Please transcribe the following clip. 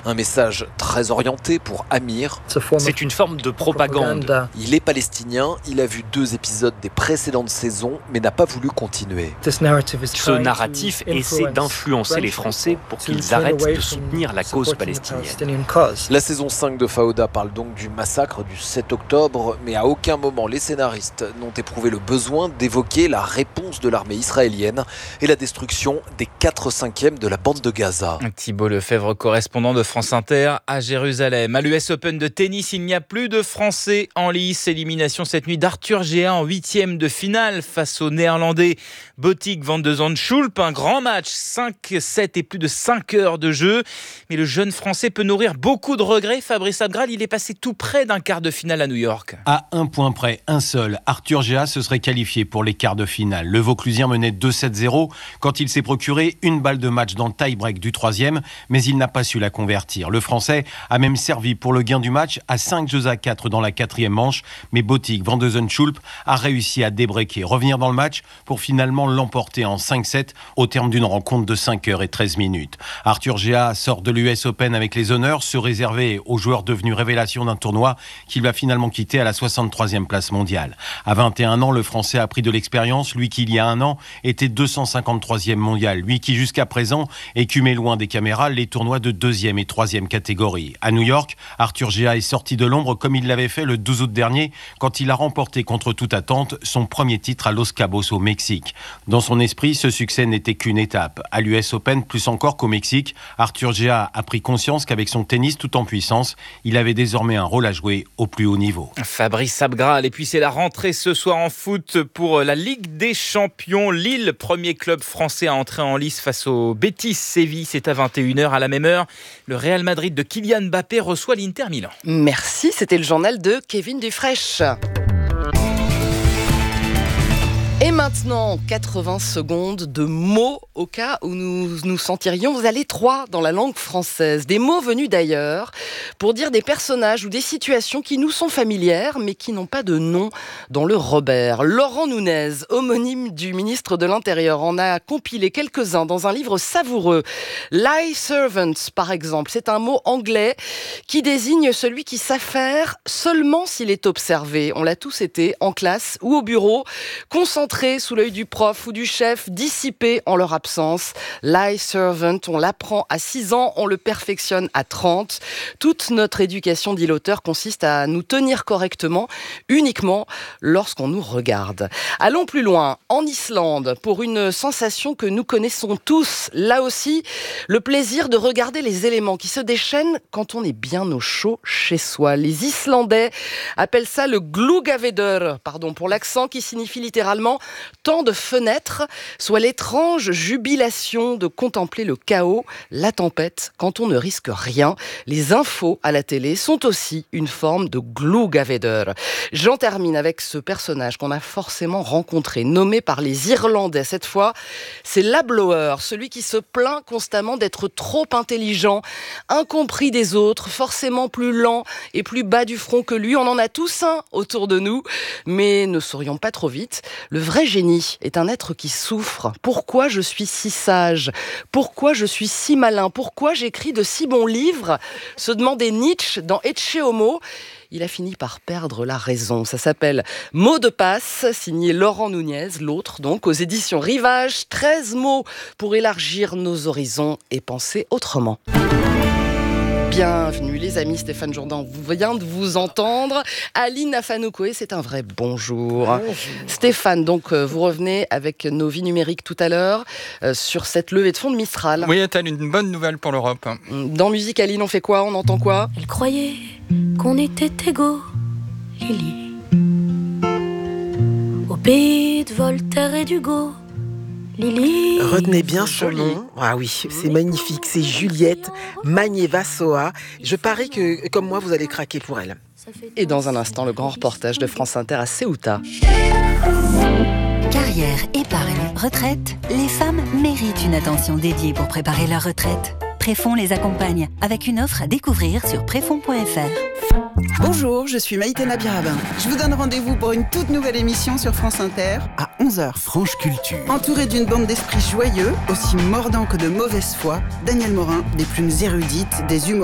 Un message très orienté pour Amir. C'est une forme de propagande. Il est palestinien, il a vu 2 épisodes des précédentes saisons, mais n'a pas voulu continuer. Ce narratif essaie d'influencer les Français pour qu'ils arrêtent de soutenir la cause palestinienne. La saison 5 de Fauda parle donc du massacre du 7 octobre, mais à aucun moment les scénaristes n'ont éprouvé le besoin d'évoquer la réponse de l'armée israélienne et la destruction des 4/5 de la bande de Gaza. Thibault Lefebvre, correspondant de France Inter à Jérusalem. À l'US Open de tennis, il n'y a plus de Français en lice. Élimination cette nuit d'Arthur Géa en 8e de finale face au Néerlandais Botic van de Zandschulp. Un grand match, 5-7 et plus de 5 heures de jeu. Mais le jeune Français peut nourrir beaucoup de regrets. Fabrice Abgral, il est passé tout près d'un quart de finale à New York. À un point près, un seul, Arthur Géa se serait qualifié pour les quarts de finale. Le Vauclusien menait 2-7-0 quand il s'est procuré une balle de match dans le tie-break du 3e, mais il n'a pas su la convertir. Le Français a même servi pour le gain du match à 5-4 dans la 4e manche, mais Botic van de Zandschulp a réussi à débreaker, revenir dans le match pour finalement l'emporter en 5-7 au terme d'une rencontre de 5h13. Arthur Géa sort de l'US Open avec les honneurs, se réserver aux joueurs devenus révélation d'un tournoi qu'il va finalement quitter à la 63e place mondiale. À 21 ans, le Français a pris de l'expérience, lui qui il y a un an était 253e mondial, lui qui jusqu'à présent écumait loin des caméras les tournois de 2e et 3e catégorie. À New York, Arthur Géa est sorti de l'ombre comme il l'avait fait le 12 août dernier quand il a remporté contre toute attente son premier titre à Los Cabos au Mexique. Dans son esprit, ce succès n'était qu'une étape. À l'US Open, plus encore qu'au Mexique, Arthur Géa a pris conscience qu'avec son tennis tout en puissance, il avait désormais un rôle à jouer au plus haut niveau. Fabrice Abgral, et puis c'est la rentrée ce soir en foot pour la Ligue des Champions. Lille, premier club français à entrer en lice face au Betis Séville. C'est à 21h. À la même heure, le Real Madrid de Kylian Mbappé reçoit l'Inter Milan. Merci, c'était le journal de Kevin Dufraîche. Et maintenant, 80 secondes de mots au cas où nous nous sentirions à l'étroit dans la langue française. Des mots venus d'ailleurs pour dire des personnages ou des situations qui nous sont familières mais qui n'ont pas de nom dans le Robert. Laurent Nunez, homonyme du ministre de l'Intérieur, en a compilé quelques-uns dans un livre savoureux. Lie servant, par exemple, c'est un mot anglais qui désigne celui qui s'affaire seulement s'il est observé. On l'a tous été en classe ou au bureau, concentré sous l'œil du prof ou du chef, dissipé en leur absence. Lie servant, on l'apprend à 6 ans, on le perfectionne à 30. Toute notre éducation, dit l'auteur, consiste à nous tenir correctement, uniquement lorsqu'on nous regarde. Allons plus loin, en Islande, pour une sensation que nous connaissons tous. Là aussi, le plaisir de regarder les éléments qui se déchaînent quand on est bien au chaud chez soi. Les Islandais appellent ça le gluggaveður, pour l'accent qui signifie littéralement tant de fenêtres, soit l'étrange jubilation de contempler le chaos, la tempête, quand on ne risque rien. Les infos à la télé sont aussi une forme de gluggaveður. J'en termine avec ce personnage qu'on a forcément rencontré, nommé par les Irlandais cette fois. C'est l'ablower, celui qui se plaint constamment d'être trop intelligent, incompris des autres, forcément plus lent et plus bas du front que lui. On en a tous un autour de nous, mais ne sourions pas trop vite. Le vrai génie est un être qui souffre. Pourquoi je suis si sage ? Pourquoi je suis si malin ? Pourquoi j'écris de si bons livres ? Se demandait Nietzsche dans Ecce Homo. Il a fini par perdre la raison. Ça s'appelle Mots de passe, signé Laurent Nunez, l'autre donc, aux éditions Rivage. 13 mots pour élargir nos horizons et penser autrement. Bienvenue les amis, Stéphane Jourdan vient de vous entendre. Aline Afanoukoé, c'est un vrai bonjour. Bonjour. Stéphane, donc vous revenez avec nos vies numériques tout à l'heure sur cette levée de fonds de Mistral. Oui, t'as une bonne nouvelle pour l'Europe. Dans Musique, Aline, on fait quoi ? On entend quoi ? Elle croyait qu'on était égaux, Lily. Au pays de Voltaire et d'Hugo. Lily. Retenez bien son nom. Ah oui, c'est magnifique. C'est Juliette Magnieva-Soa. Je parie que, comme moi, vous allez craquer pour elle. Et dans un instant, le grand reportage de France Inter à Ceuta. Carrière, épargne, retraite. Les femmes méritent une attention dédiée pour préparer leur retraite. Préfonds les accompagne avec une offre à découvrir sur préfonds.fr. Bonjour, je suis Maïté Nabirabin. Je vous donne rendez-vous pour une toute nouvelle émission sur France Inter à 11h. Franche Culture. Entouré d'une bande d'esprits joyeux, aussi mordants que de mauvaise foi, Daniel Morin, des plumes érudites, des humoristes